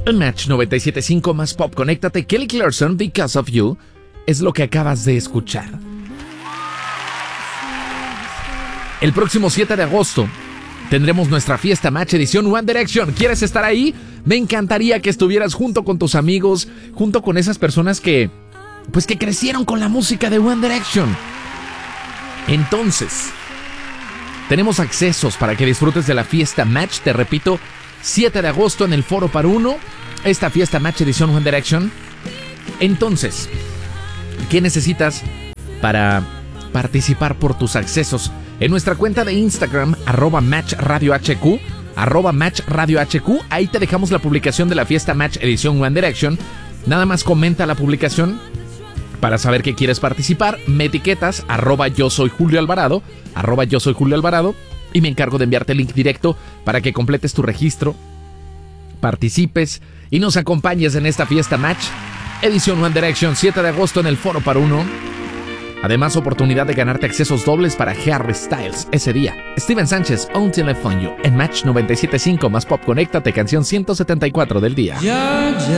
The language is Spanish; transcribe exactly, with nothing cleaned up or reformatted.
En Match noventa y siete punto cinco más pop, conéctate. Kelly Clarkson, Because of You, es lo que acabas de escuchar. El próximo siete de agosto tendremos nuestra fiesta Match edición One Direction. ¿Quieres estar ahí? Me encantaría que estuvieras junto con tus amigos, junto con esas personas que, pues que crecieron con la música de One Direction. Entonces, tenemos accesos para que disfrutes de la fiesta Match. Te repito, siete de agosto en el Foro Par Uno, esta fiesta Match edición One Direction. Entonces, ¿qué necesitas para participar por tus accesos? En nuestra cuenta de Instagram, arroba Match Radio H Q, arroba Match Radio H Q, ahí te dejamos la publicación de la fiesta Match edición One Direction. Nada más comenta la publicación para saber que quieres participar. Me etiquetas, arroba yo soy Julio Alvarado, arroba yo soy Julio Alvarado, y me encargo de enviarte el link directo para que completes tu registro, participes y nos acompañes en esta fiesta Match edición One Direction, siete de agosto en el Foro Par Uno. Además, oportunidad de ganarte accesos dobles para Harry Styles ese día. Steven Sánchez, Until I Find You, en Match noventa y siete punto cinco más pop, conéctate, canción ciento setenta y cuatro del día.